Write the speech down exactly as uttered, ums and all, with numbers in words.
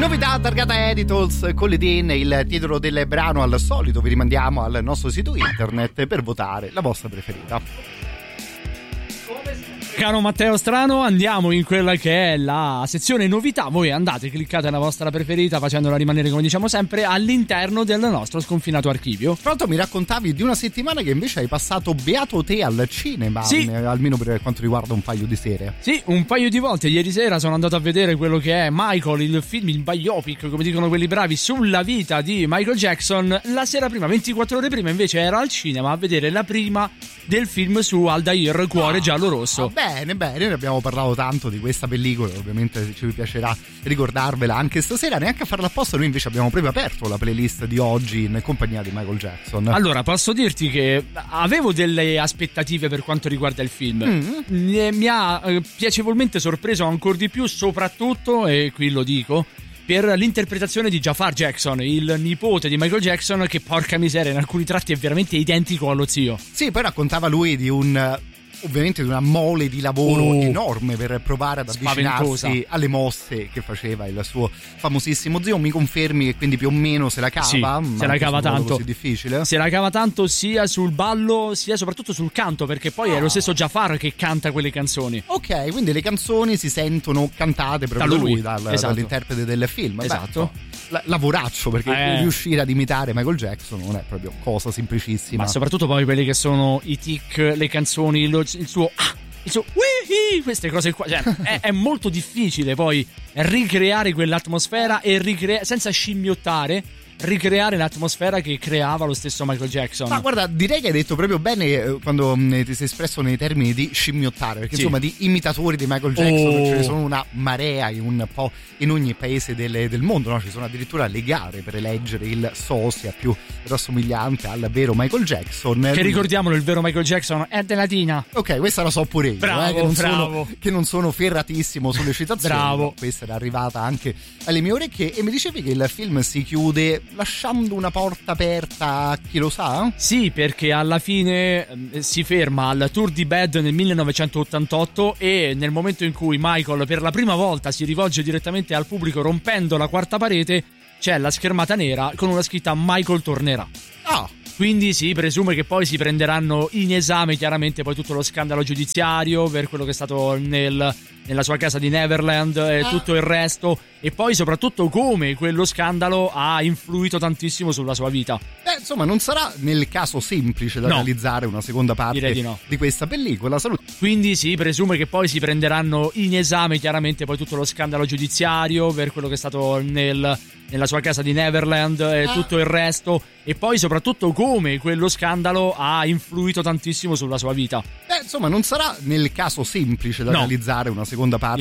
Novità targata Editals con le Dean, il titolo del brano. Al solito vi rimandiamo al nostro sito internet per votare la vostra preferita. Caro Matteo Strano, andiamo in quella che è la sezione novità. Voi andate, cliccate la vostra preferita facendola rimanere, come diciamo sempre, all'interno del nostro sconfinato archivio. Tra l'altro mi raccontavi di una settimana che invece hai passato beato te al cinema, sì. almeno per quanto riguarda un paio di sere. Sì, un paio di volte. Ieri sera sono andato a vedere quello che è Michael, il film, il biopic, come dicono quelli bravi, sulla vita di Michael Jackson. La sera prima, ventiquattro ore prima, invece ero al cinema a vedere la prima del film su Aldair, Cuore ah, giallo rosso. Ah, bene, bene, ne abbiamo parlato tanto di questa pellicola, ovviamente ci piacerà ricordarvela anche stasera, neanche a farla apposta. Noi invece abbiamo proprio aperto la playlist di oggi in compagnia di Michael Jackson. Allora, posso dirti che avevo delle aspettative per quanto riguarda il film. Mm. Mi ha eh, piacevolmente sorpreso ancora di più, soprattutto, e qui lo dico, per l'interpretazione di Jafar Jackson, il nipote di Michael Jackson, che porca miseria, in alcuni tratti è veramente identico allo zio. Sì, poi raccontava lui di un... ovviamente di una mole di lavoro oh, enorme per provare ad avvicinarsi spaventosa. alle mosse che faceva il suo famosissimo zio. Mi confermi che quindi più o meno se la cava? Sì, se la cava tanto. Così difficile? Se la cava tanto sia sul ballo sia soprattutto sul canto, perché poi oh. è lo stesso Jafar che canta quelle canzoni. Ok, quindi le canzoni si sentono cantate proprio da lui, lui dal, esatto. dall'interprete del film. Esatto. Beh, la, lavoraccio, perché eh. riuscire ad imitare Michael Jackson non è proprio cosa semplicissima. Ma soprattutto poi quelli che sono i tic, le canzoni, lo, il suo ah, il suo wii, queste cose qua, cioè, è, è molto difficile poi ricreare quell'atmosfera e ricreare senza scimmiottare, ricreare l'atmosfera che creava lo stesso Michael Jackson. Ma guarda, direi che hai detto proprio bene quando ti sei espresso nei termini di scimmiottare, perché sì. insomma di imitatori di Michael Jackson oh. ce ne sono una marea in un po' in ogni paese del, del mondo, no? Ci sono addirittura le gare per eleggere il sosia più rassomigliante al vero Michael Jackson, che ricordiamolo, il vero Michael Jackson è delatina. Ok, questa la so pure io, bravo, eh, che, non bravo. Sono, che non sono ferratissimo sulle citazioni. Bravo. Questa era arrivata anche alle mie orecchie. E mi dicevi che il film si chiude lasciando una porta aperta a chi lo sa? Sì, perché alla fine eh, si ferma al Tour di Bad nel millenovecentottantotto, e nel momento in cui Michael per la prima volta si rivolge direttamente al pubblico rompendo la quarta parete, c'è la schermata nera con una scritta Michael tornerà. Ah, quindi si presume che poi si prenderanno in esame chiaramente poi tutto lo scandalo giudiziario per quello che è stato nel, nella sua casa di Neverland e ah. tutto il resto, e poi soprattutto come quello scandalo ha influito tantissimo sulla sua vita. Beh, insomma, non sarà nel caso semplice da no. realizzare una seconda parte di, no. di questa pellicola. Salut- Quindi si presume che poi si prenderanno in esame chiaramente poi tutto lo scandalo giudiziario per quello che è stato nel, nella sua casa di Neverland e ah. tutto il resto, e poi soprattutto come quello scandalo ha influito tantissimo sulla sua vita. Beh, insomma, non sarà nel caso semplice da no. realizzare una seconda parte